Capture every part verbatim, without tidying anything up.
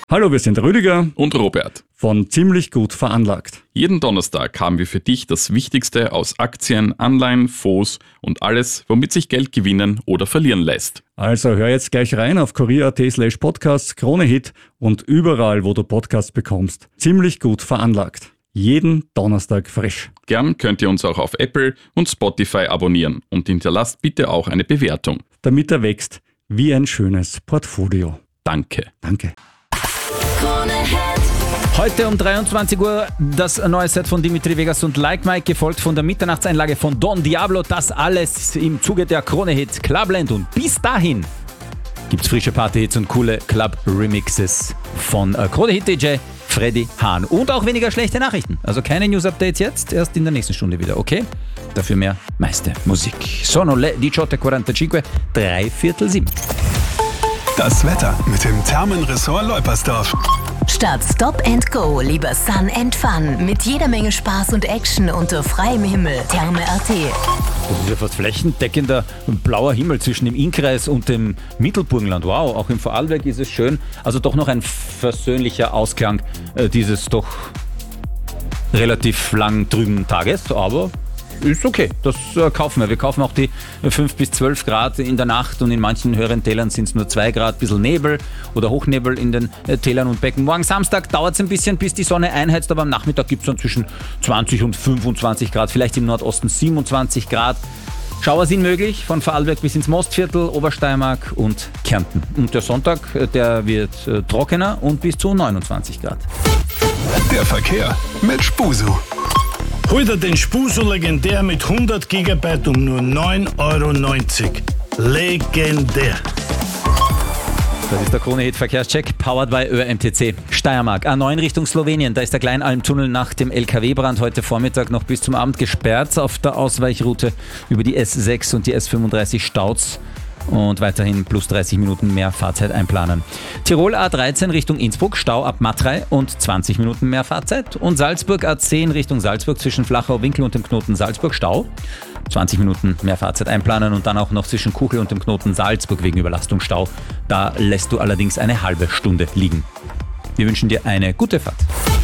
Hallo, wir sind Rüdiger und Robert von Ziemlich gut veranlagt. Jeden Donnerstag haben wir für dich das Wichtigste aus Aktien, Anleihen, Fonds und alles, womit sich Geld gewinnen oder verlieren lässt. Also hör jetzt gleich rein auf kurier.at slash podcasts, Krone Hit und überall, wo du Podcasts bekommst. Ziemlich gut veranlagt. Jeden Donnerstag frisch. Gern könnt ihr uns auch auf Apple und Spotify abonnieren und hinterlasst bitte auch eine Bewertung. Damit er wächst wie ein schönes Portfolio. Danke. Danke. Heute um dreiundzwanzig Uhr das neue Set von Dimitri Vegas und Like Mike, gefolgt von der Mitternachtseinlage von Don Diablo. Das alles im Zuge der Krone-Hit Clubland. Und bis dahin gibt's frische Party-Hits und coole Club-Remixes von äh, Krone-Hit-D J Freddy Hahn. Und auch weniger schlechte Nachrichten. Also keine News-Updates jetzt, erst in der nächsten Stunde wieder, okay? Dafür mehr meiste Musik. Sono le diciotto e quarantacinque, drei Viertel sieben. Das Wetter mit dem Thermenressort Leupersdorf. Statt Stop and Go, lieber Sun and Fun. Mit jeder Menge Spaß und Action unter freiem Himmel. Therme Punkt at. Das ist ja fast flächendeckender blauer Himmel zwischen dem Innkreis und dem Mittelburgenland. Wow, auch im Vorarlberg ist es schön. Also doch noch ein versöhnlicher Ausklang äh, dieses doch relativ lang trüben Tages, aber ist okay, das äh, kaufen wir. Wir kaufen auch die fünf bis zwölf Grad in der Nacht und in manchen höheren Tälern sind es nur zwei Grad, ein bisschen Nebel oder Hochnebel in den äh, Tälern und Becken. Morgen Samstag dauert es ein bisschen, bis die Sonne einheizt, aber am Nachmittag gibt es dann zwischen zwanzig und fünfundzwanzig Grad, vielleicht im Nordosten siebenundzwanzig Grad. Schauer sind möglich, von Vorarlberg bis ins Mostviertel, Obersteiermark und Kärnten. Und der Sonntag, der wird äh, trockener und bis zu neunundzwanzig Grad. Der Verkehr mit Spusu. Hol dir den Spusu legendär mit hundert Gigabyte um nur neun Euro neunzig. Legendär. Das ist der Krone-Hit Verkehrscheck, powered by Ö R M T C. Steiermark, A neun Richtung Slowenien. Da ist der Kleinalmtunnel nach dem L K W-Brand heute Vormittag noch bis zum Abend gesperrt. Auf der Ausweichroute über die S sechs und die S fünfunddreißig Staus. Und weiterhin plus dreißig Minuten mehr Fahrzeit einplanen. Tirol A dreizehn Richtung Innsbruck, Stau ab Matrei und zwanzig Minuten mehr Fahrzeit. Und Salzburg A zehn Richtung Salzburg zwischen Flachau-Winkel und dem Knoten Salzburg, Stau. zwanzig Minuten mehr Fahrzeit einplanen und dann auch noch zwischen Kuchel und dem Knoten Salzburg wegen Überlastung Stau. Da lässt du allerdings eine halbe Stunde liegen. Wir wünschen dir eine gute Fahrt.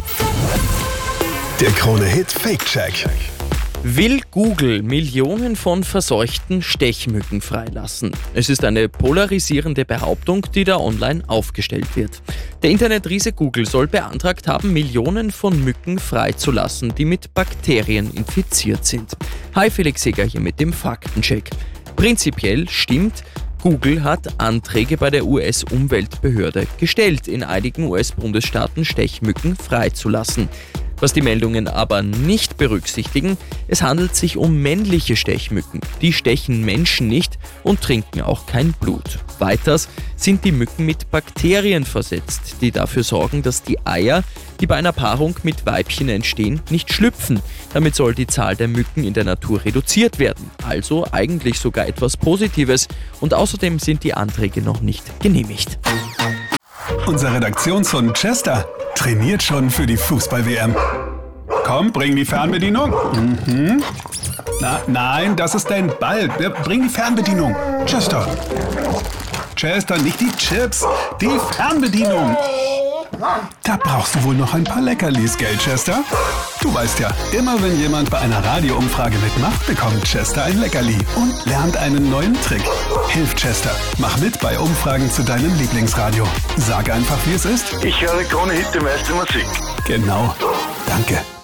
Der Krone-Hit Fake-Check. Will Google Millionen von verseuchten Stechmücken freilassen? Es ist eine polarisierende Behauptung, die da online aufgestellt wird. Der Internetriese Google soll beantragt haben, Millionen von Mücken freizulassen, die mit Bakterien infiziert sind. Hi, Felix Seger hier mit dem Faktencheck. Prinzipiell stimmt, Google hat Anträge bei der U S-Umweltbehörde gestellt, in einigen U S-Bundesstaaten Stechmücken freizulassen. Was die Meldungen aber nicht berücksichtigen, es handelt sich um männliche Stechmücken. Die stechen Menschen nicht und trinken auch kein Blut. Weiters sind die Mücken mit Bakterien versetzt, die dafür sorgen, dass die Eier, die bei einer Paarung mit Weibchen entstehen, nicht schlüpfen. Damit soll die Zahl der Mücken in der Natur reduziert werden. Also eigentlich sogar etwas Positives. Und außerdem sind die Anträge noch nicht genehmigt. Unser Redaktionshund Chester trainiert schon für die Fußball-W M. Komm, bring die Fernbedienung. Mhm. Na, nein, das ist dein Ball. Bring die Fernbedienung. Chester. Chester, nicht die Chips, die Fernbedienung. Da brauchst du wohl noch ein paar Leckerlis, gell, Chester? Du weißt ja, immer wenn jemand bei einer Radioumfrage mitmacht, bekommt Chester ein Leckerli und lernt einen neuen Trick. Hilf Chester, mach mit bei Umfragen zu deinem Lieblingsradio. Sag einfach, wie es ist. Ich höre Krone Hit, die meiste Musik. Genau. Danke.